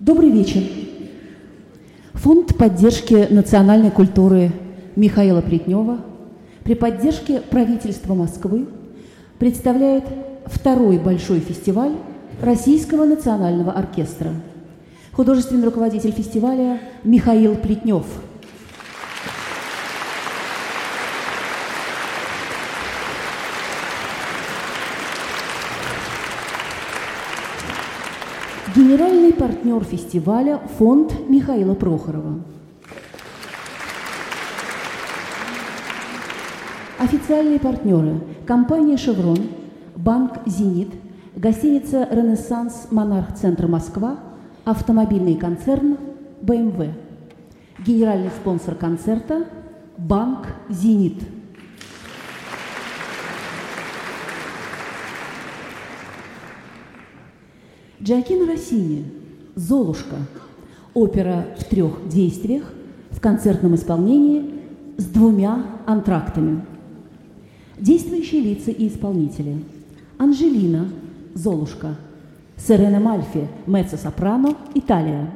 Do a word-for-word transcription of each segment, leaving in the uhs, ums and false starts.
Добрый вечер. Фонд поддержки национальной культуры Михаила Плетнева при поддержке правительства Москвы представляет второй большой фестиваль Российского национального оркестра. Художественный руководитель фестиваля Михаил Плетнев. Генеральный партнер фестиваля – фонд Михаила Прохорова. Официальные партнеры – компания «Шеврон», банк «Зенит», гостиница «Ренессанс», «Монарх-центр Москва», автомобильный концерн «бэ эм вэ». Генеральный спонсор концерта – банк «Зенит». Джоаккино Россини «Золушка» – опера в трех действиях в концертном исполнении с двумя антрактами. Действующие лица и исполнители: Анжелина «Золушка», Серена Мальфи меццо-сопрано, Италия.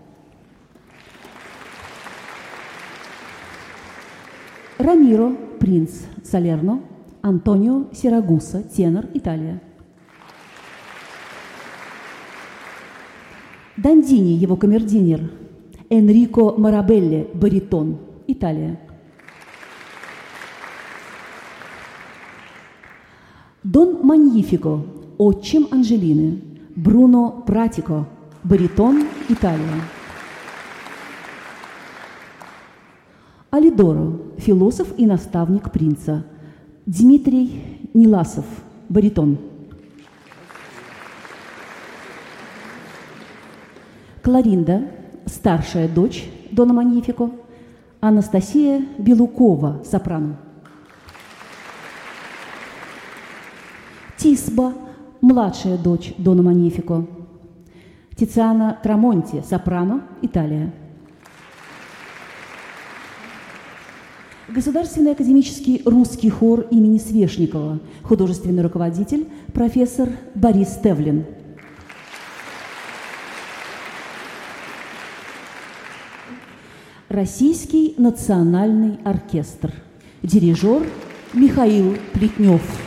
Рамиро принц Салерно, Антонио Сирагуса тенор, Италия. Дандини, его камердинер, Энрико Марабелли, баритон, Италия. Дон Маньифико, отчим Анжелины, Бруно Пратико, баритон, Италия. Алидоро, философ и наставник принца, Дмитрий Ниласов, баритон. Кларинда, старшая дочь Дона Маньифико, Анастасия Белукова, сопрано. Тисба, младшая дочь Дона Маньифико, Тициана Трамонти, сопрано, Италия. Государственный академический русский хор имени Свешникова, художественный руководитель профессор Борис Тевлин. Российский национальный оркестр. Дирижер Михаил Плетнев.